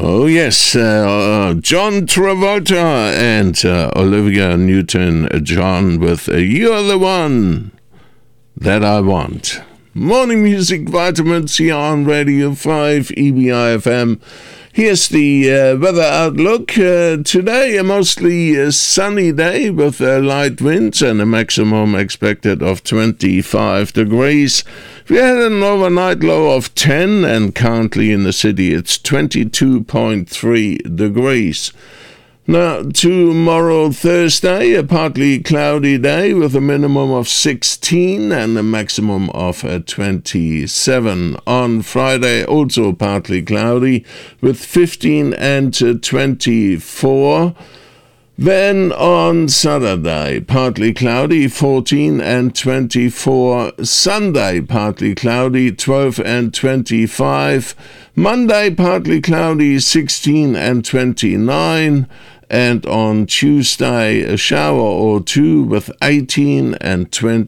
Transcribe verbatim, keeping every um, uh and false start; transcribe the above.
Oh yes, uh, uh, John Travolta and uh, Olivia Newton-John with uh, You're the One That I Want. Morning Music Vitamins here on Radio five E B I F M. Here's the uh, weather outlook. Uh, today, a mostly uh, sunny day with uh, light winds and a maximum expected of twenty-five degrees. We had an overnight low of ten, and currently in the city it's twenty-two point three degrees. Now, tomorrow, Thursday, a partly cloudy day with a minimum of sixteen and a maximum of uh, twenty-seven. On Friday, also partly cloudy with fifteen and uh, twenty-four. Then on Saturday, partly cloudy, fourteen and twenty-four. Sunday, partly cloudy, twelve and twenty-five. Monday, partly cloudy, sixteen and twenty-nine. And on Tuesday, a shower or two with eighteen and twenty.